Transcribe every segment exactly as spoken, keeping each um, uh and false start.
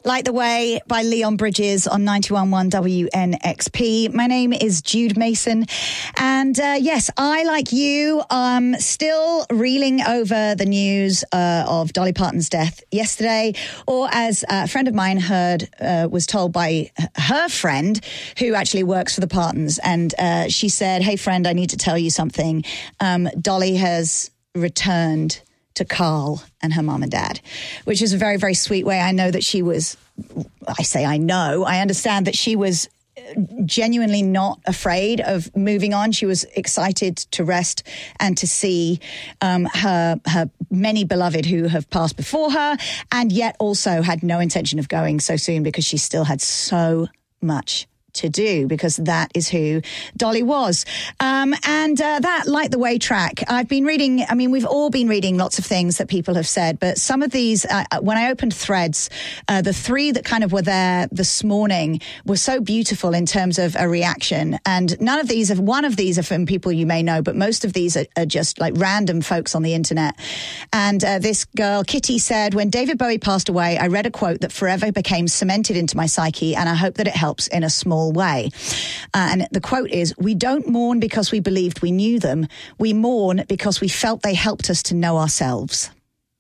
Light the Way by Leon Bridges on ninety-one point one W N X P. My name is Jude Mason. And uh, yes, I, like you, am still reeling over the news uh, of Dolly Parton's death yesterday, or as a friend of mine heard, uh, was told by her friend who actually works for the Partons. And uh, she said, hey, friend, I need to tell you something. Um, Dolly has returned to Carl and her mom and dad, which is a very, very sweet way. I know that she was, I say I know, I understand that she was genuinely not afraid of moving on. She was excited to rest and to see um, her her many beloved who have passed before her, and yet also had no intention of going so soon because she still had so much to do, because that is who Dolly was. Um, and uh, that Light the Way track, I've been reading, I mean, we've all been reading lots of things that people have said, but some of these, uh, when I opened Threads, uh, the three that kind of were there this morning were so beautiful in terms of a reaction. And none of these, are, one of these are from people you may know, but most of these are, are just like random folks on the internet. And uh, this girl, Kitty, said, when David Bowie passed away, I read a quote that forever became cemented into my psyche, and I hope that it helps in a small way. Uh, and the quote is, we don't mourn because we believed we knew them. We mourn because we felt they helped us to know ourselves.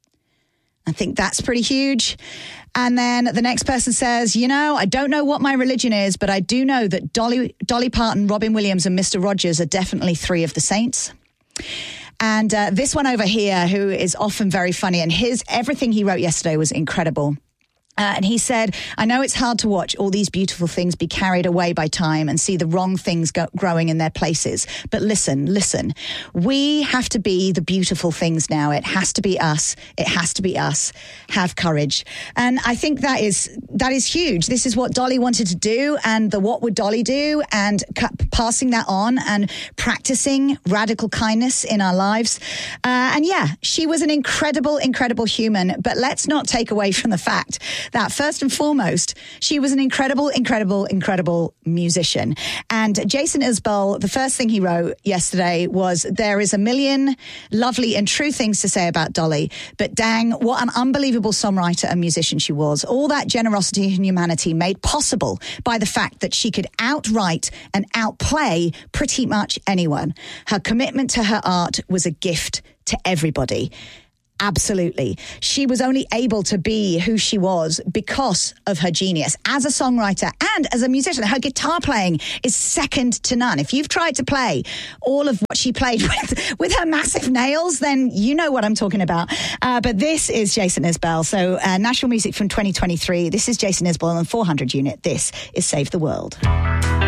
I think that's pretty huge. And then the next person says, you know, I don't know what my religion is, but I do know that Dolly, Dolly Parton, Robin Williams and Mister Rogers are definitely three of the saints. And uh, this one over here, who is often very funny, and his everything he wrote yesterday was incredible. Uh, and he said, I know it's hard to watch all these beautiful things be carried away by time and see the wrong things go- growing in their places. But listen, listen, we have to be the beautiful things now. It has to be us. It has to be us. Have courage. And I think that is that is huge. This is what Dolly wanted to do, and the what would Dolly do, and cu- passing that on and practicing radical kindness in our lives. Uh, and yeah, she was an incredible, incredible human. But let's not take away from the fact that first and foremost, she was an incredible, incredible, incredible musician. And Jason Isbell, the first thing he wrote yesterday was, there is a million lovely and true things to say about Dolly, but dang, what an unbelievable songwriter and musician she was. All that generosity and humanity made possible by the fact that she could outwrite and outplay pretty much anyone. Her commitment to her art was a gift to everybody. Absolutely. She was only able to be who she was because of her genius as a songwriter and as a musician. Her guitar playing is second to none. If you've tried to play all of what she played with, with her massive nails, then you know what I'm talking about. Uh, but this is Jason Isbell. So uh, national music from twenty twenty-three. This is Jason Isbell on four hundred unit. This is Save the World.